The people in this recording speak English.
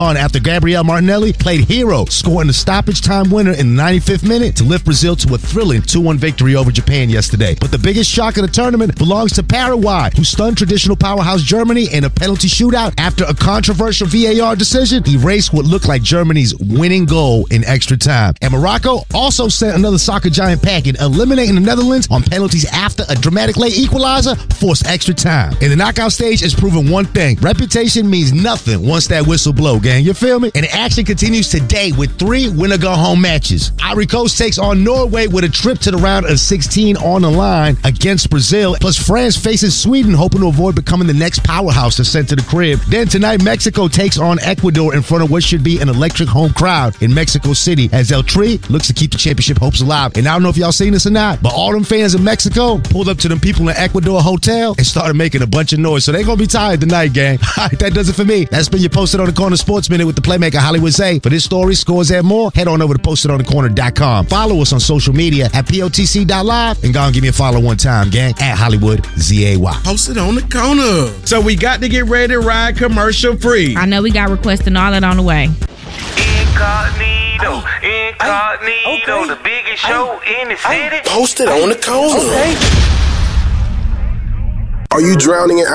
on after Gabriel Martinelli played hero, scoring the stoppage time winner in the 95th minute to lift Brazil to a thrilling 2-1 victory over Japan yesterday. But the biggest shock of the tournament belongs to Paraguay, who stunned traditional powerhouse Germany in a penalty shootout after a controversial VAR decision erased what looked like Germany's winning goal in extra time. And Morocco also sent another soccer giant packing, eliminating the Netherlands on penalties after a dramatic late equalizer forced extra time. And the knockout stage has proven one thing: reputation means nothing once that whistle blow, gang. You feel me? And the action continues today with 3 winner-go-home matches. Ivory Coast takes on Norway with a trip to the round of 16 on the line against Brazil. Plus, France faces Sweden, hoping to avoid becoming the next powerhouse that's sent to the crib. Then tonight, Mexico takes on Ecuador in front of what should be an electric home crowd in Mexico City as El Tri looks to keep the championship hopes alive. And I don't know if y'all seen this or not, but all them fans in Mexico pulled up to them people in Ecuador hotel and started making a bunch of noise. So they gonna be tired tonight, gang. All right, that does it for me. That's been your Posted on the Corner Sports Minute with the playmaker Hollywood Zay. For this story, scores, and more, head on over to PostedOnTheCorner.com. Follow us on social media at POTC.live and go and give me a follow one time, gang, at Hollywood ZAY. Posted on the Corner. So we got to get ready to ride commercial free. I know we got requests and all that on the way. Incognito, the biggest show in the city. Posted on the Corner. Are you drowning in